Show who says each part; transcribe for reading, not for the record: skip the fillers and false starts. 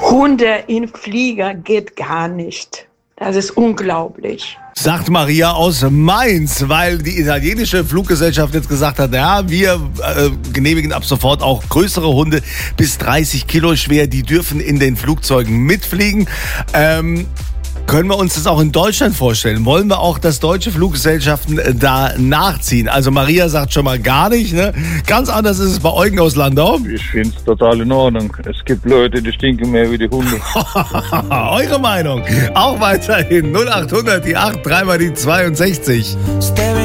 Speaker 1: Hunde in Flieger geht gar nicht. Das ist unglaublich.
Speaker 2: Sagt Maria aus Mainz, weil die italienische Fluggesellschaft jetzt gesagt hat, ja, wir genehmigen ab sofort auch größere Hunde bis 30 Kilo schwer, die dürfen in den Flugzeugen mitfliegen. Können wir uns das auch in Deutschland vorstellen? Wollen wir auch, dass deutsche Fluggesellschaften da nachziehen? Also Maria sagt schon mal gar nicht, ne? Ganz anders ist es bei Eugen aus Landau.
Speaker 3: Ich finde es total in Ordnung. Es gibt Leute, die stinken mehr wie die Hunde.
Speaker 2: Eure Meinung auch weiterhin 0800 die 8 3 mal die 62.